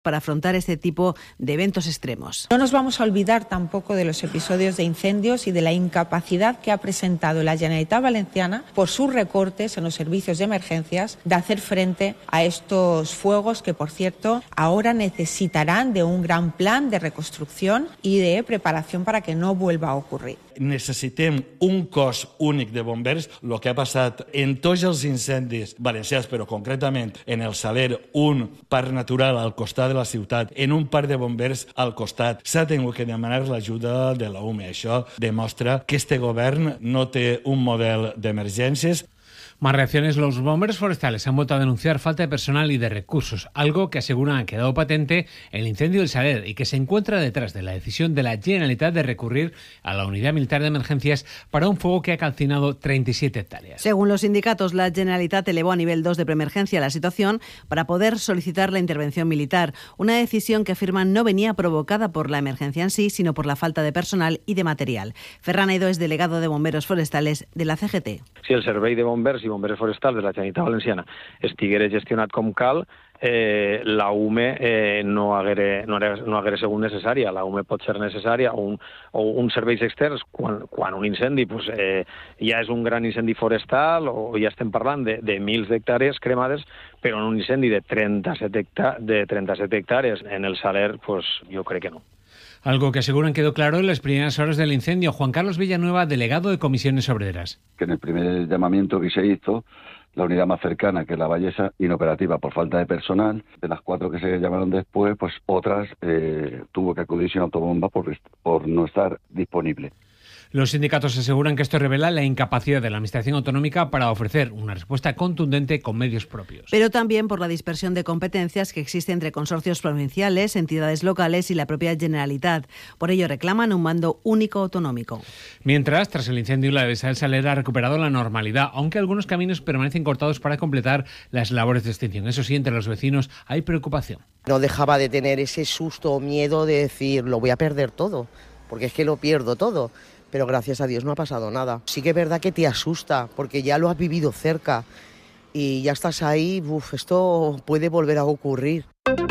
para afrontar este tipo de eventos extremos. No nos vamos a olvidar tampoco de los episodios de incendios y de la incapacidad que ha presentado la Generalitat Valenciana por sus recortes en los servicios de emergencias de hacer frente a estos fuegos que, por cierto, ahora necesitarán de un gran plan de reconstrucción y de preparación para que no vuelva a ocurrir. Necessitem un cos únic de bombers. El que ha passat en tots els incendis valencians, però concretament en el Saler, un parc natural al costat de la ciutat, en un parc de bombers al costat, s'ha tingut que demanar l'ajuda de la UME. Això demostra que este govern no té un model d'emergències. Más reacciones. Los bomberos forestales han vuelto a denunciar falta de personal y de recursos, algo que aseguran ha quedado patente en el incendio del Saler y que se encuentra detrás de la decisión de la Generalitat de recurrir a la Unidad Militar de Emergencias para un fuego que ha calcinado 37 hectáreas. Según los sindicatos, la Generalitat elevó a nivel 2 de preemergencia la situación para poder solicitar la intervención militar, una decisión que afirman no venía provocada por la emergencia en sí, sino por la falta de personal y de material. Ferran Edo es delegado de bomberos forestales de la CGT. Si el servei de bombers i bombers forestals de la Generalitat Valenciana estiguera gestionat com cal, la UME no haguera sigut necessària. La UME pot ser necessària o uns serveis externs quan un incendi ja és un gran incendi forestal o ja estem parlant de mils d'hectàrees cremades, però en un incendi de 37 hectàrees en el Saler, jo crec que no. Algo que aseguran quedó claro en las primeras horas del incendio. Juan Carlos Villanueva, delegado de Comisiones Obreras. Que en el primer llamamiento que se hizo, la unidad más cercana, que es la Vallesa, inoperativa por falta de personal. De las 4 que se llamaron después, otras tuvo que acudir sin autobomba por no estar disponible. Los sindicatos aseguran que esto revela la incapacidad de la Administración autonómica para ofrecer una respuesta contundente con medios propios. Pero también por la dispersión de competencias que existe entre consorcios provinciales, entidades locales y la propia Generalitat. Por ello reclaman un mando único autonómico. Mientras, tras el incendio, la Dehesa del Saler ha recuperado la normalidad, aunque algunos caminos permanecen cortados para completar las labores de extinción. Eso sí, entre los vecinos hay preocupación. No dejaba de tener ese susto o miedo de decir, lo voy a perder todo, porque es que lo pierdo todo. Pero gracias a Dios no ha pasado nada. Sí que es verdad que te asusta, porque ya lo has vivido cerca y ya estás ahí, esto puede volver a ocurrir.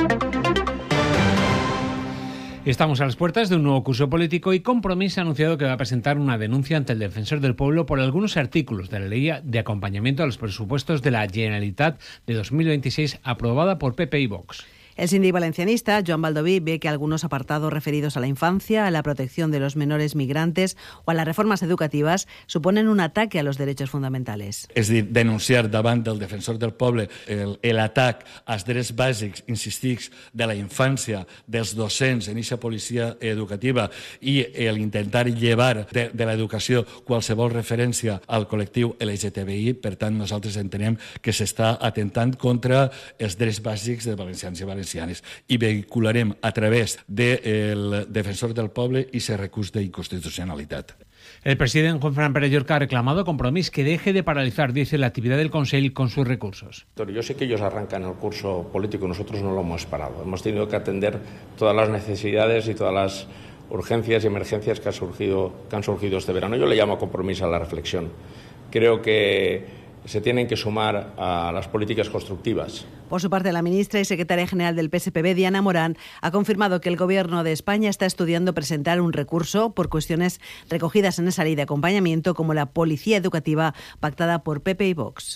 Estamos a las puertas de un nuevo curso político y Compromís ha anunciado que va a presentar una denuncia ante el Defensor del Pueblo por algunos artículos de la Ley de Acompañamiento a los Presupuestos de la Generalitat de 2026 aprobada por PP y Vox. El síndic valencianista, Joan Baldoví, ve que algunos apartados referidos a la infancia, a la protección de los menores migrantes o a las reformas educativas suponen un ataque a los derechos fundamentales. És a dir, denunciar davant del Defensor del Poble l'atac als drets bàsics, insistix, de la infància, dels docents en aquesta policia educativa i l'intentar llevar de l'educació qualsevol referència al col·lectiu LGTBI. Per tant, nosaltres entenem que s'està atentant contra els drets bàsics de valencians i valencianes i vehicularem a través del Defensor del Poble i ese recurs d'inconstitucionalitat. El presidente Juan Fran Pérez Llorca ha reclamado a Compromís que deje de paralizar, dice, la actividad del Consell con sus recursos. Yo sé que ellos arrancan el curso político, nosotros no lo hemos parado. Hemos tenido que atender todas las necesidades y todas las urgencias y emergencias que han surgido este verano. Yo le llamo a Compromís a la reflexión. Creo que se tienen que sumar a las políticas constructivas. Por su parte, la ministra y secretaria general del PSPB, Diana Morán, ha confirmado que el Gobierno de España está estudiando presentar un recurso por cuestiones recogidas en esa ley de acompañamiento, como la policía educativa pactada por PP y Vox.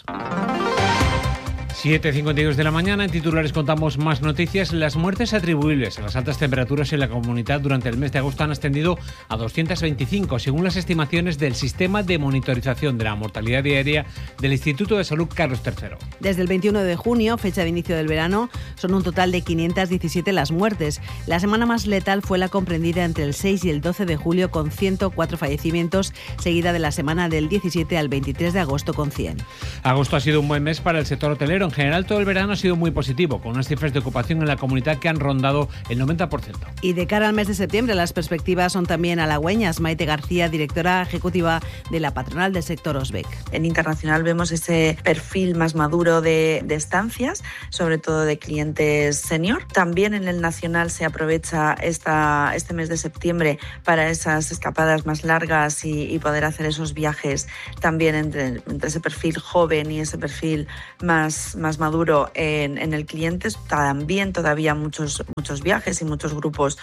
7:52 de la mañana. En titulares contamos más noticias. Las muertes atribuibles a las altas temperaturas en la comunidad durante el mes de agosto han ascendido a 225, según las estimaciones del Sistema de Monitorización de la Mortalidad Diaria del Instituto de Salud Carlos III. Desde el 21 de junio, fecha de inicio del verano, son un total de 517 las muertes. La semana más letal fue la comprendida entre el 6 y el 12 de julio, con 104 fallecimientos, seguida de la semana del 17 al 23 de agosto, con 100. Agosto ha sido un buen mes para el sector hotelero. En general, todo el verano ha sido muy positivo, con unas cifras de ocupación en la comunidad que han rondado el 90%. Y de cara al mes de septiembre, las perspectivas son también halagüeñas. Maite García, directora ejecutiva de la patronal del sector Osbec. En internacional vemos ese perfil más maduro de estancias, sobre todo de clientes senior. También en el nacional se aprovecha este mes de septiembre para esas escapadas más largas y poder hacer esos viajes también entre ese perfil joven y ese perfil más más maduro en el cliente. También todavía muchos viajes y muchos grupos.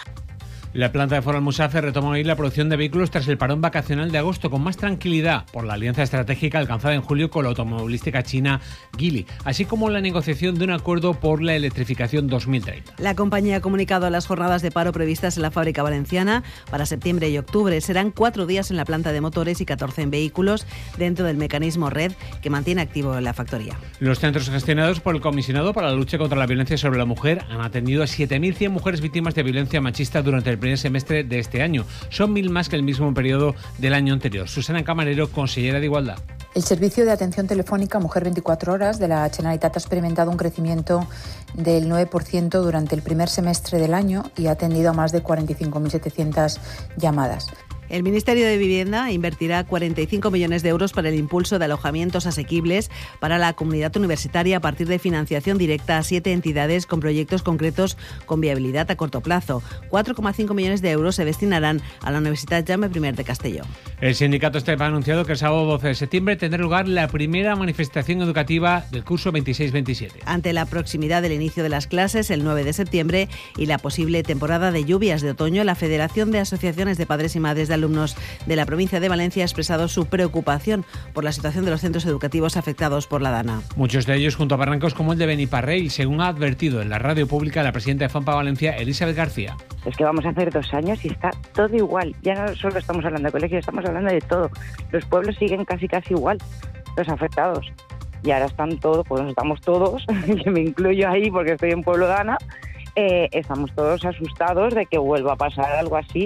La planta de Ford Almusafe retoma hoy la producción de vehículos tras el parón vacacional de agosto, con más tranquilidad por la alianza estratégica alcanzada en julio con la automovilística china Geely, así como la negociación de un acuerdo por la electrificación 2030. La compañía ha comunicado las jornadas de paro previstas en la fábrica valenciana para septiembre y octubre. Serán 4 días en la planta de motores y 14 en vehículos dentro del mecanismo RED que mantiene activo la factoría. Los centros gestionados por el Comisionado para la Lucha contra la Violencia sobre la Mujer han atendido a 7.100 mujeres víctimas de violencia machista durante el primer semestre de este año. Son 1.000 más que el mismo periodo del año anterior. Susana Camarero, consellera de Igualdad. El servicio de atención telefónica Mujer 24 Horas de la Generalitat ha experimentado un crecimiento del 9% durante el primer semestre del año y ha atendido a más de 45.700 llamadas. El Ministerio de Vivienda invertirá 45 millones de euros para el impulso de alojamientos asequibles para la comunidad universitaria a partir de financiación directa a 7 entidades con proyectos concretos con viabilidad a corto plazo. 4,5 millones de euros se destinarán a la Universidad Jaume I de Castelló. El sindicato Estep ha anunciado que el sábado 12 de septiembre tendrá lugar la primera manifestación educativa del curso 26-27. Ante la proximidad del inicio de las clases, el 9 de septiembre, y la posible temporada de lluvias de otoño, la Federación de Asociaciones de Padres y Madres de Alumnos de la provincia de Valencia ha expresado su preocupación por la situación de los centros educativos afectados por la dana. Muchos de ellos junto a barrancos como el de Beniparrell, según ha advertido en la radio pública la presidenta de FAMPA Valencia, Elizabeth García. Es que vamos a hacer 2 años y está todo igual. Ya no solo estamos hablando de colegios, estamos hablando de todo. Los pueblos siguen casi igual, los afectados. Y ahora están todos, pues estamos todos, yo me incluyo ahí porque estoy en Pueblo Dana, estamos todos asustados de que vuelva a pasar algo así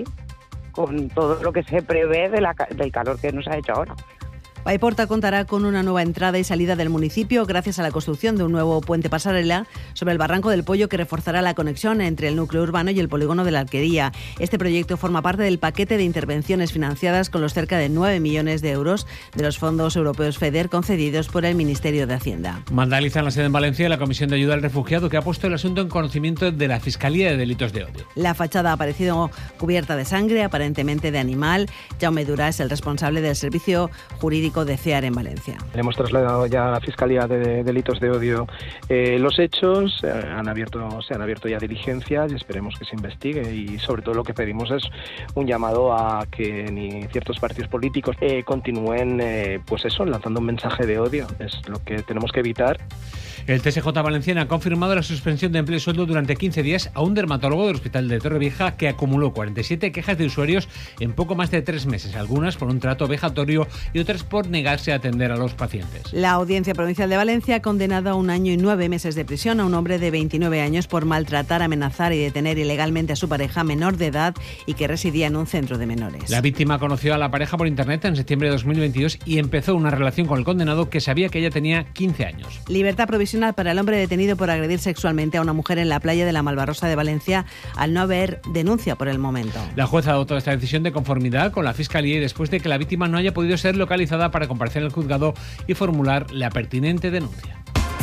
con todo lo que se prevé del calor que nos ha hecho ahora. Paiporta contará con una nueva entrada y salida del municipio gracias a la construcción de un nuevo puente pasarela sobre el Barranco del Pollo que reforzará la conexión entre el núcleo urbano y el polígono de la Alquería. Este proyecto forma parte del paquete de intervenciones financiadas con los cerca de 9 millones de euros de los fondos europeos FEDER concedidos por el Ministerio de Hacienda. Vandalizan la sede en Valencia la Comisión de Ayuda al Refugiado, que ha puesto el asunto en conocimiento de la Fiscalía de Delitos de Odio. La fachada ha aparecido cubierta de sangre, aparentemente de animal. Jaume Durá es el responsable del servicio jurídico de CEAR en Valencia. Hemos trasladado ya a la Fiscalía de Delitos de Odio los hechos, se han abierto ya diligencias y esperemos que se investigue, y sobre todo lo que pedimos es un llamado a que ni ciertos partidos políticos continúen lanzando un mensaje de odio. Es lo que tenemos que evitar. El TSJ valenciano ha confirmado la suspensión de empleo y sueldo durante 15 días a un dermatólogo del Hospital de Torrevieja que acumuló 47 quejas de usuarios en poco más de 3 meses, algunas por un trato vejatorio y otras por negarse a atender a los pacientes. La Audiencia Provincial de Valencia ha condenado a 1 año y 9 meses de prisión a un hombre de 29 años por maltratar, amenazar y detener ilegalmente a su pareja menor de edad y que residía en un centro de menores. La víctima conoció a la pareja por internet en septiembre de 2022 y empezó una relación con el condenado, que sabía que ella tenía 15 años. Libertad provisional para el hombre detenido por agredir sexualmente a una mujer en la playa de la Malvarrosa de Valencia al no haber denuncia por el momento. La jueza adoptó esta decisión de conformidad con la Fiscalía y después de que la víctima no haya podido ser localizada para comparecer en el juzgado y formular la pertinente denuncia.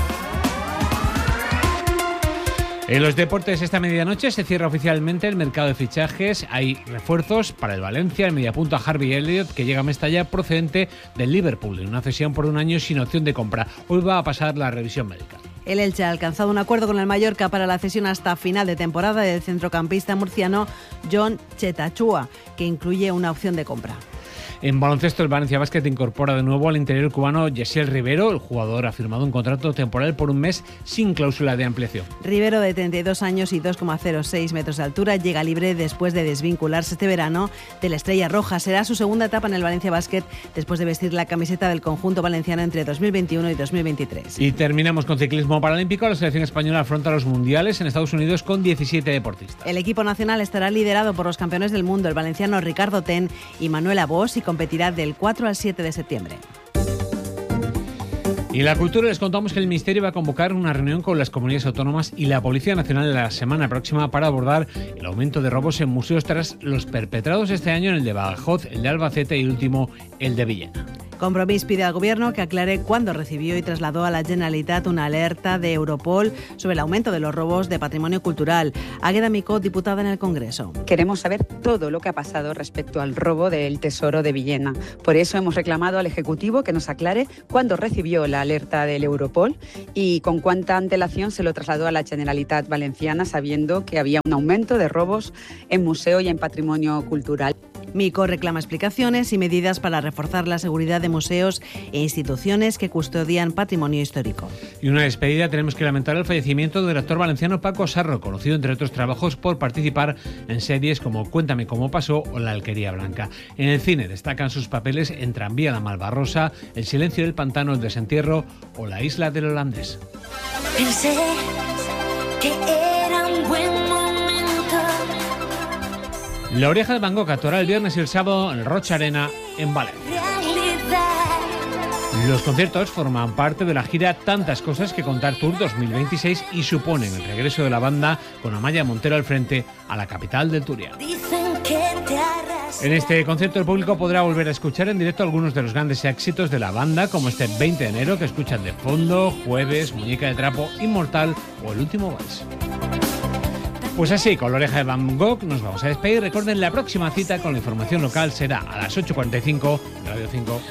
En los deportes, esta medianoche se cierra oficialmente el mercado de fichajes. Hay refuerzos para el Valencia, el mediapunta Harvey Elliott, que llega a Mestalla procedente del Liverpool, en una cesión por 1 año sin opción de compra. Hoy va a pasar la revisión médica. El Elche ha alcanzado un acuerdo con el Mallorca para la cesión hasta final de temporada del centrocampista murciano John Chetachua, que incluye una opción de compra. En baloncesto, el Valencia Basket incorpora de nuevo al interior cubano Yesiel Rivero. El jugador ha firmado un contrato temporal por 1 mes sin cláusula de ampliación. Rivero, de 32 años y 2,06 metros de altura, llega libre después de desvincularse este verano de la Estrella Roja. Será su segunda etapa en el Valencia Basket después de vestir la camiseta del conjunto valenciano entre 2021 y 2023. Y terminamos con ciclismo paralímpico. La selección española afronta los mundiales en Estados Unidos con 17 deportistas. El equipo nacional estará liderado por los campeones del mundo, el valenciano Ricardo Ten y Manuel Abos, y competirá del 4 al 7 de septiembre. Y en la cultura les contamos que el Ministerio va a convocar una reunión con las comunidades autónomas y la Policía Nacional la semana próxima para abordar el aumento de robos en museos tras los perpetrados este año en el de Badajoz, el de Albacete y el último, el de Villena. Compromís pide al Gobierno que aclare cuándo recibió y trasladó a la Generalitat una alerta de Europol sobre el aumento de los robos de patrimonio cultural. Águeda Micó, diputada en el Congreso. Queremos saber todo lo que ha pasado respecto al robo del Tesoro de Villena. Por eso hemos reclamado al Ejecutivo que nos aclare cuándo recibió la alerta del Europol y con cuánta antelación se lo trasladó a la Generalitat Valenciana, sabiendo que había un aumento de robos en museo y en patrimonio cultural. Micó reclama explicaciones y medidas para reforzar la seguridad de museos e instituciones que custodian patrimonio histórico. Y una despedida, tenemos que lamentar el fallecimiento del actor valenciano Paco Sarro, conocido entre otros trabajos por participar en series como Cuéntame cómo pasó o La Alquería Blanca. En el cine destacan sus papeles en Tranvía la Malvarrosa, El silencio del pantano, El desentierro o La isla del holandés. Pensé que era un buen momento. La Oreja de Van Gogh actuará el viernes y el sábado en el Rocha Arena en Valencia. Los conciertos forman parte de la gira Tantas Cosas que Contar Tour 2026 y suponen el regreso de la banda con Amaya Montero al frente a la capital del Turia. En este concierto el público podrá volver a escuchar en directo algunos de los grandes éxitos de la banda, como este 20 de enero que escuchan de fondo, Jueves, Muñeca de Trapo, Inmortal o El último vals. Pues así, con La Oreja de Van Gogh nos vamos a despedir. Recuerden, la próxima cita con la información local será a las 8:45 en Radio 5.